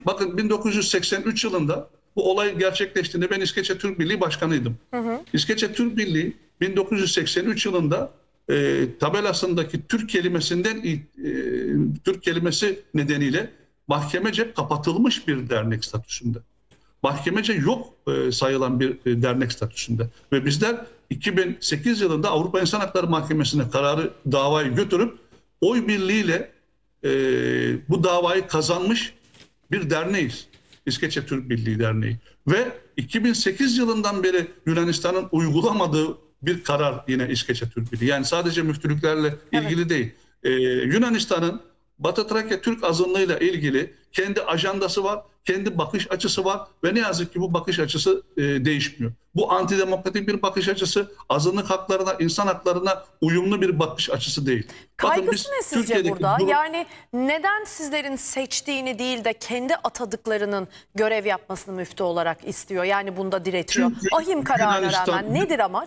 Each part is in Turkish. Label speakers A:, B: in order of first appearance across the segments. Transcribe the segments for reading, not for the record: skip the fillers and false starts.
A: Bakın 1983 yılında bu olay gerçekleştiğinde ben İskeçe Türk Birliği Başkanıydım. İskeçe Türk Birliği 1983 yılında tabelasındaki Türk kelimesinden Türk kelimesi nedeniyle mahkemece kapatılmış bir dernek statüsünde. Mahkemece yok sayılan bir dernek statüsünde. Ve bizler 2008 yılında Avrupa İnsan Hakları Mahkemesi'ne davayı götürüp oy birliğiyle bu davayı kazanmış bir derneğiz. İskeçe Türk Birliği Derneği. Ve 2008 yılından beri Yunanistan'ın uygulamadığı bir karar yine İskeçe Türk Birliği. Yani sadece müftülüklerle ilgili değil. Yunanistan'ın Batı Trakya Türk azınlığıyla ilgili kendi ajandası var, kendi bakış açısı var ve ne yazık ki bu bakış açısı değişmiyor. Bu antidemokratik bir bakış açısı, azınlık haklarına, insan haklarına uyumlu bir bakış açısı değil.
B: Kaygısı ne sizce burada? Yani neden sizlerin seçtiğini değil de kendi atadıklarının görev yapmasını müftü olarak istiyor? Yani bunda diretiyor.
A: Çünkü
B: Ahim kararına rağmen nedir amaç?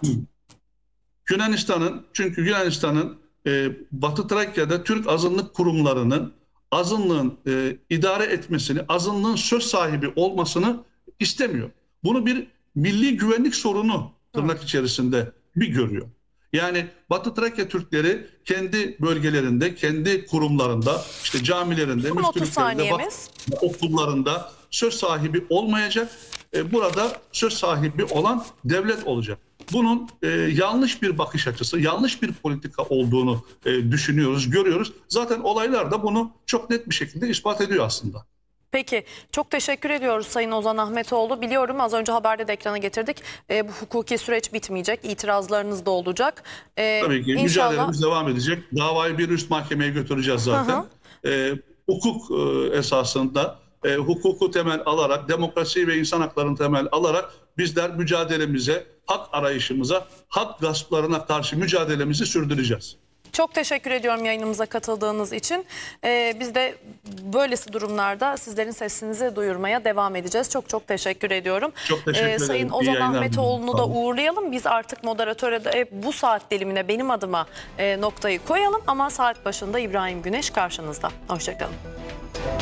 A: Yunanistan'ın Batı Trakya'da Türk azınlık kurumlarının azınlığın idare etmesini, azınlığın söz sahibi olmasını istemiyor. Bunu bir milli güvenlik sorunu tırnak içerisinde bir görüyor. Yani Batı Trakya Türkleri kendi bölgelerinde, kendi kurumlarında, işte camilerinde, müftülüklerinde, okullarında söz sahibi olmayacak. Burada söz sahibi olan devlet olacak. Bunun yanlış bir bakış açısı, yanlış bir politika olduğunu düşünüyoruz, görüyoruz. Zaten olaylar da bunu çok net bir şekilde ispat ediyor aslında.
B: Peki, çok teşekkür ediyoruz Sayın Ozan Ahmetoğlu. Biliyorum az önce haberde de ekrana getirdik. Bu hukuki süreç bitmeyecek, itirazlarınız da olacak.
A: Tabii ki mücadelemiz devam edecek. Davayı bir üst mahkemeye götüreceğiz zaten. Hukuk esasında hukuku temel alarak, demokrasi ve insan haklarını temel alarak bizler mücadelemize, hak arayışımıza, hak gasplarına karşı mücadelemizi sürdüreceğiz.
B: Çok teşekkür ediyorum yayınımıza katıldığınız için. Biz de böylesi durumlarda sizlerin sesinizi duyurmaya devam edeceğiz. Çok çok teşekkür ediyorum.
A: Çok teşekkür ederim.
B: Sayın Ozan Ahmetoğlu'nu da uğurlayalım. Biz artık moderatöre de bu saat dilimine benim adıma noktayı koyalım. Ama saat başında İbrahim Güneş karşınızda. Hoşçakalın.